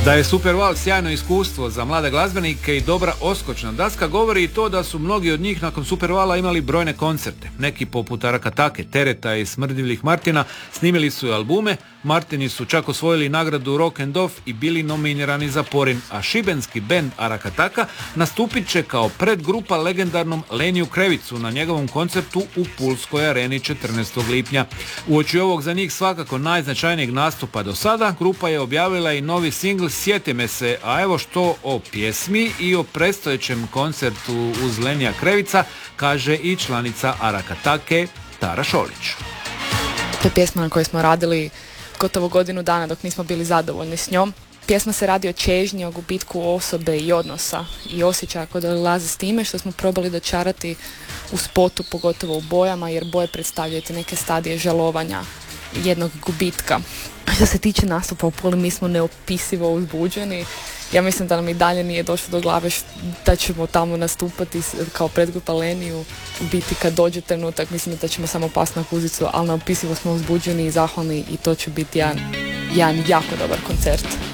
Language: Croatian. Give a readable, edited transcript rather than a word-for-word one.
Da je Superval sjajno iskustvo za mlade glazbenike i dobra oskočna daska govori i to da su mnogi od njih nakon Supervala imali brojne koncerte. Neki poput Arakatake, Tereta i Smrdljivih Martina snimili su albume, Martini su čak osvojili nagradu Rock and Off i bili nominirani za Porin, a šibenski bend Arakataka nastupit će kao predgrupa legendarnom Leniju Krevicu na njegovom koncertu u Pulskoj areni 14. lipnja. Uoči ovog za njih svakako najznačajnijeg nastupa do sada, grupa je objavila i novi singl Sjeti me se, a evo što o pjesmi i o predstojećem koncertu uz Lenija Krevica kaže i članica Arakatake Tara Šolić. To je pjesma na kojoj smo radili gotovo godinu dana dok nismo bili zadovoljni s njom. Pjesma se radi o čežnji, o gubitku osobe i odnosa i osjećaja koji dolaze s time, što smo probali dočarati u spotu, pogotovo u bojama, jer boje predstavljaju neke stadije žalovanja jednog gubitka. Što se tiče nastupa u Puli, mi smo neopisivo uzbuđeni. Ja mislim da nam i dalje nije došlo do glave da ćemo tamo nastupati kao predgrupa Leniju. U biti kad dođe trenutak, mislim da ćemo samo pasti na kuzicu, ali neopisivo smo uzbuđeni i zahvalni i to će biti jedan jako dobar koncert.